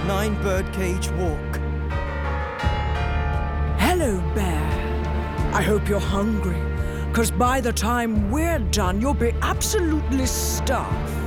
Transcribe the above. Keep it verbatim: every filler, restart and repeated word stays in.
Nine Birdcage Walk. Hello, Bear. I hope you're hungry, because by the time we're done, you'll be absolutely stuffed.